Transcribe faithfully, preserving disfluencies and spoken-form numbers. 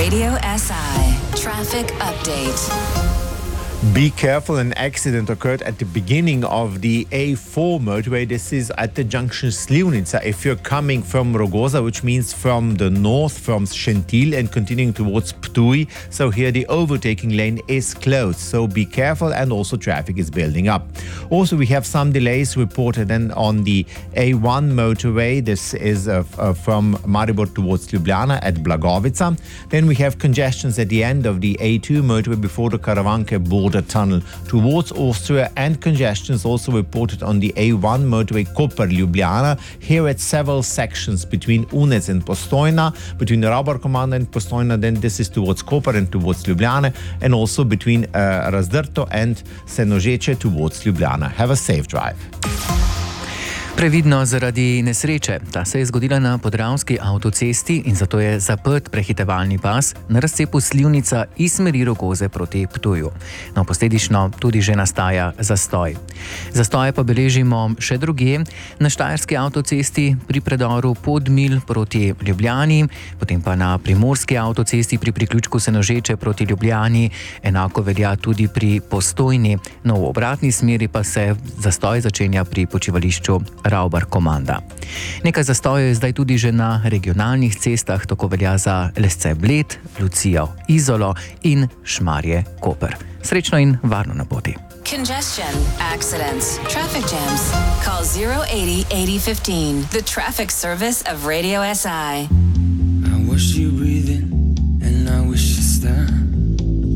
Radio S I Traffic Update. Be careful, an accident occurred at the beginning of the A four motorway. This is at the junction Slivnica. If you're coming from Rogoza, which means from the north, from Šentilj and continuing towards Ptuj, so here the overtaking lane is closed. So be careful, and also traffic is building up. Also, we have some delays reported then on the A one motorway. This is uh, uh, from Maribor towards Ljubljana at Blagovica. Then we have congestions at the end of the A two motorway before the Karavanke border tunnel towards Austria, and congestions also reported on the A one motorway Koper-Ljubljana, here at several sections between Unec and Postojna, between Raubar Komanda and Postojna, then this is towards Koper and towards Ljubljana, and also between uh, Razdrto and Senožeče towards Ljubljana. Have a safe drive. Previdno zaradi nesreče. Ta se je zgodila na podravski avtocesti in zato je zaprt prehitevalni pas na razcepu Slivnica iz smeri Rogoze proti Ptuju. No, posledično tudi že nastaja zastoj. Zastoje pa beležimo še drugje, na štajerski avtocesti pri predoru Podmilj proti Ljubljani, potem pa na primorski avtocesti pri priključku Senožeče proti Ljubljani, enako velja tudi pri Postojni. No, v obratni smeri pa se zastoj začenja pri počivališču Raubar Komanda. Nekaj zastojev je zdaj tudi že na regionalnih cestah, tako velja za Lesce Bled, Lucijo Izolo in Šmarje Koper. Srečno in varno na poti. Congestion, accidents, traffic jams. Call zero eighty, eighty fifteen. The traffic service of Radio S I.